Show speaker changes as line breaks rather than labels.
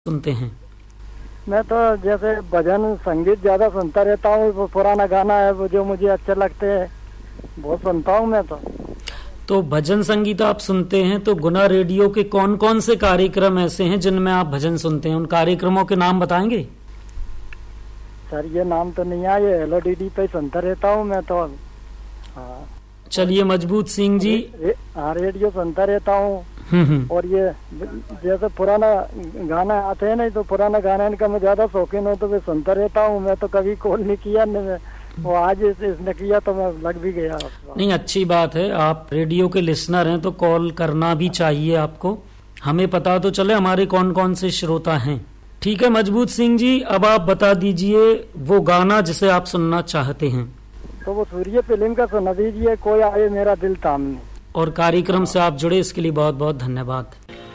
सुनते हैं?
मैं तो जैसे भजन संगीत ज्यादा सुनता रहता हूँ। वो पुराना गाना है वो जो मुझे अच्छे लगते हैं वो सुनता हूँ मैं
तो भजन संगीत आप सुनते हैं, तो गुना रेडियो के कौन कौन से कार्यक्रम ऐसे हैं जिनमें आप भजन सुनते हैं? उन कार्यक्रमों के नाम बताएंगे?
सर ये नाम तो नहीं आए, हेलो डीडी पे सुनता रहता हूँ मैं तो। हाँ
चलिए मजबूत सिंह जी।
हाँ रेडियो सुनता रहता हूँ। और ये जैसे पुराना गाना आते हैं ना, तो पुराना गाना इनका मैं ज्यादा शौकीन हूँ तो मैं सुनता रहता हूँ। मैं तो कभी कॉल नहीं किया नहीं, वो आज इसने किया तो मैं लग भी गया।
नहीं, अच्छी बात है, आप रेडियो के लिसनर हैं तो कॉल करना भी चाहिए आपको, हमें पता तो चले हमारे कौन कौन से श्रोता हैं। ठीक है मजबूत सिंह जी, अब आप बता दीजिए वो गाना जिसे आप सुनना चाहते हैं।
तो वो सूर्य फिल्म का सुना दीजिए, कोई आए मेरा दिल थामने।
और कार्यक्रम से आप जुड़े इसके लिए बहुत बहुत धन्यवाद।